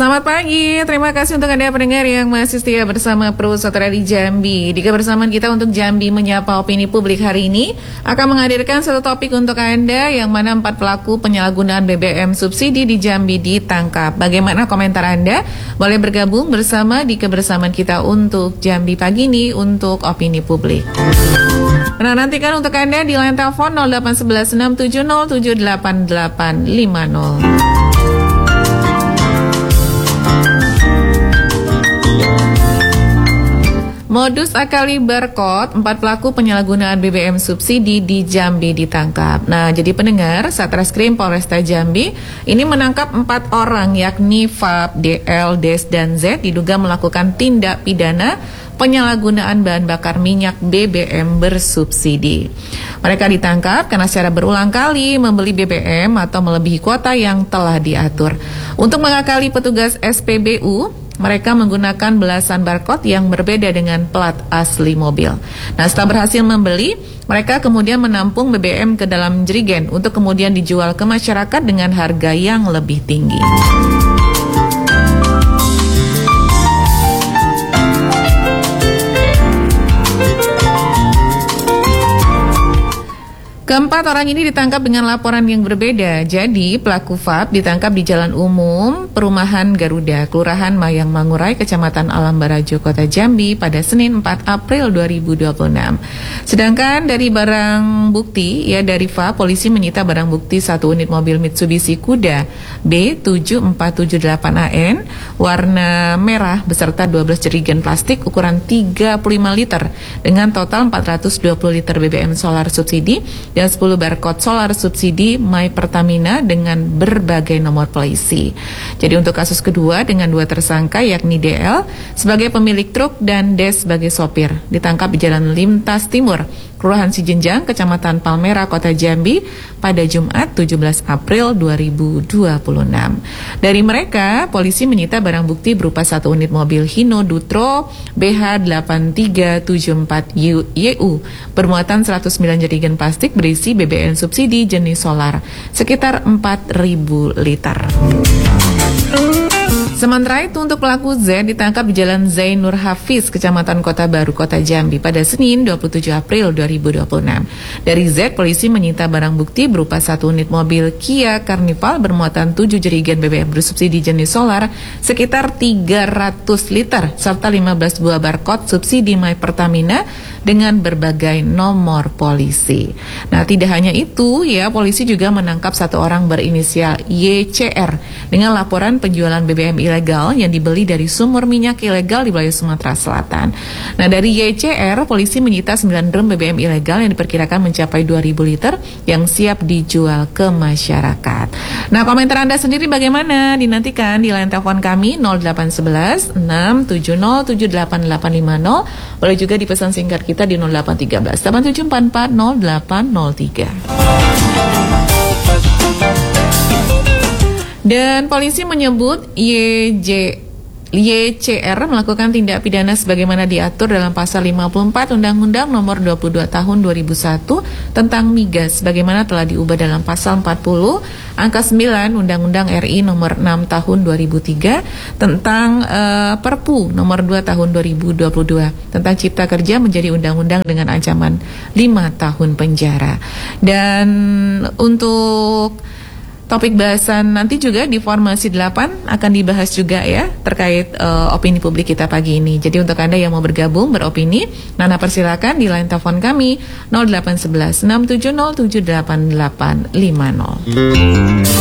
Selamat pagi, terima kasih untuk Anda pendengar yang masih setia bersama Pro Saudara di Jambi. Di kebersamaan kita untuk Jambi Menyapa Opini Publik hari ini akan menghadirkan satu topik untuk Anda yang mana 4 pelaku penyalahgunaan BBM subsidi di Jambi ditangkap. Bagaimana komentar Anda? Boleh bergabung bersama di kebersamaan kita untuk Jambi pagi ini untuk Opini Publik. Nah, nantikan untuk Anda di line telepon 0811 670 78850. Modus akali barcode, 4 pelaku penyalahgunaan BBM subsidi di Jambi ditangkap. Nah, jadi pendengar, Satreskrim Polresta Jambi ini menangkap 4 orang yakni Fab, DL, Des, dan Z diduga melakukan tindak pidana penyalahgunaan bahan bakar minyak BBM bersubsidi. Mereka ditangkap karena secara berulang kali membeli BBM atau melebihi kuota yang telah diatur. Untuk mengakali petugas SPBU, mereka menggunakan belasan barcode yang berbeda dengan plat asli mobil. Nah, setelah berhasil membeli, mereka kemudian menampung BBM ke dalam jerigen untuk kemudian dijual ke masyarakat dengan harga yang lebih tinggi. Keempat orang ini ditangkap dengan laporan yang berbeda. Jadi, pelaku Fab ditangkap di Jalan Umum Perumahan Garuda, Kelurahan Mayang Mangurai, Kecamatan Alam Barajo, Kota Jambi pada Senin 4 April 2026. Sedangkan dari barang bukti, dari Fab, polisi menyita barang bukti 1 unit mobil Mitsubishi Kuda B7478AN warna merah beserta 12 jerigen plastik ukuran 35 liter dengan total 420 liter BBM solar subsidi dan 10 barcode solar subsidi My Pertamina dengan berbagai nomor polisi. Jadi untuk kasus kedua dengan 2 tersangka yakni DL sebagai pemilik truk dan Des sebagai sopir ditangkap di Jalan Lintas Timur, Kelurahan Sijenjang, Kecamatan Palmera, Kota Jambi pada Jumat 17 April 2026. Dari mereka, polisi menyita barang bukti berupa 1 unit mobil Hino Dutro BH8374YU bermuatan 109 jerigen plastik berisi BBM subsidi jenis solar sekitar 4.000 liter. Sementara itu untuk pelaku Z ditangkap di Jalan Zainur Hafiz, Kecamatan Kota Baru, Kota Jambi pada Senin 27 April 2026. Dari Z, polisi menyita barang bukti berupa 1 unit mobil Kia Carnival bermuatan 7 jerigen BBM bersubsidi jenis solar sekitar 300 liter serta 15 buah barcode subsidi My Pertamina dengan berbagai nomor polisi. Nah, tidak hanya itu polisi juga menangkap 1 orang berinisial YCR dengan laporan penjualan BBM ilegal yang dibeli dari sumur minyak ilegal di wilayah Sumatera Selatan. Nah, dari YCR, polisi menyita 9 drum BBM ilegal yang diperkirakan mencapai 2.000 liter yang siap dijual ke masyarakat. Nah, komentar Anda sendiri bagaimana? Dinantikan di line telepon kami 0811 670 78850. Boleh juga dipesan singkat kita di 0813 8744 0803. Dan polisi menyebut YCR melakukan tindak pidana sebagaimana diatur dalam pasal 54 Undang-Undang Nomor 22 Tahun 2001 tentang migas sebagaimana telah diubah dalam pasal 40 angka 9 Undang-Undang RI Nomor 6 Tahun 2003 tentang Perpu Nomor 2 Tahun 2022 tentang Cipta Kerja menjadi undang-undang dengan ancaman 5 tahun penjara. Dan untuk topik bahasan nanti juga di Formasi 8 akan dibahas juga terkait opini publik kita pagi ini. Jadi untuk Anda yang mau bergabung beropini, Nana persilakan di line telepon kami 0811 670 78850.